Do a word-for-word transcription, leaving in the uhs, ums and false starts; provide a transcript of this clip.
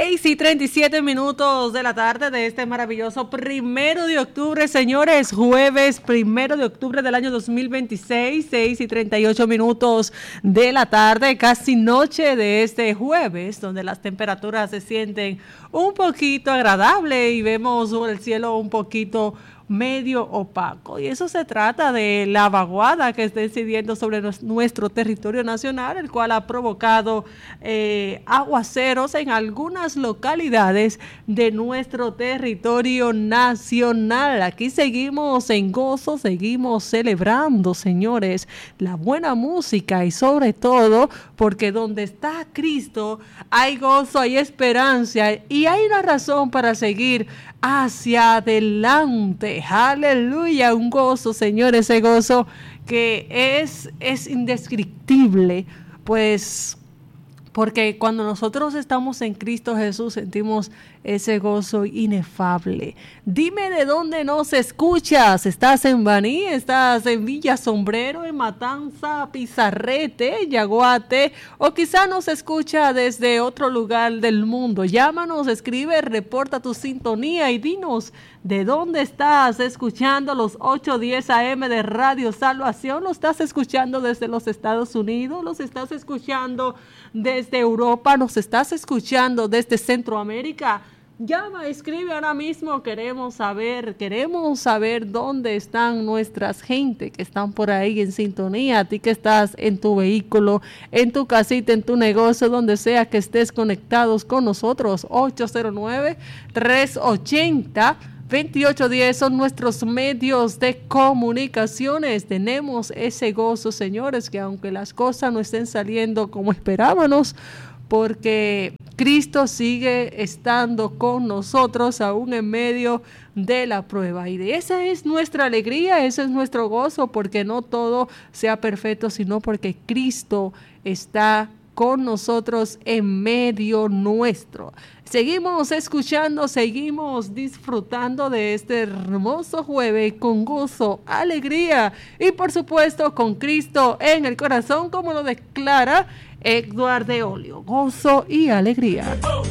seis y treinta y siete minutos de la tarde de este maravilloso primero de octubre, señores, jueves primero de octubre del año dos mil veintiséis, seis y treinta y ocho minutos de la tarde, casi noche de este jueves, donde las temperaturas se sienten un poquito agradables y vemos el cielo un poquito medio opaco, y eso se trata de la vaguada que está incidiendo sobre nos, nuestro territorio nacional, el cual ha provocado eh, aguaceros en algunas localidades de nuestro territorio nacional. Aquí seguimos en gozo, seguimos celebrando, señores, la buena música, y sobre todo porque donde está Cristo hay gozo, hay esperanza y hay una razón para seguir hacia adelante. Aleluya, un gozo, señores, ese gozo que es, es indescriptible, pues porque cuando nosotros estamos en Cristo Jesús sentimos ese gozo inefable. Dime de dónde nos escuchas. ¿Estás en Baní? ¿Estás en Villa Sombrero, en Matanza, Pizarrete, Yaguate? O quizá nos escucha desde otro lugar del mundo. Llámanos, escribe, reporta tu sintonía y dinos de dónde estás escuchando los ocho diez A M de Radio Salvación. ¿Lo estás escuchando desde los Estados Unidos? ¿Los estás escuchando desde Europa? ¿Nos estás escuchando desde Centroamérica? Llama, escribe ahora mismo, queremos saber, queremos saber dónde están nuestras gente que están por ahí en sintonía, a ti que estás en tu vehículo, en tu casita, en tu negocio, donde sea que estés conectados con nosotros. Ocho cero nueve, tres ochenta, veintiocho diez son nuestros medios de comunicaciones. Tenemos ese gozo, señores, que aunque las cosas no estén saliendo como esperábamos, porque Cristo sigue estando con nosotros aún en medio de la prueba. Y de esa es nuestra alegría, ese es nuestro gozo, porque no todo sea perfecto, sino porque Cristo está con nosotros en medio nuestro. Seguimos escuchando, seguimos disfrutando de este hermoso jueves con gozo, alegría y por supuesto con Cristo en el corazón, como lo declara Edward de Olio. Gozo y alegría. Oh,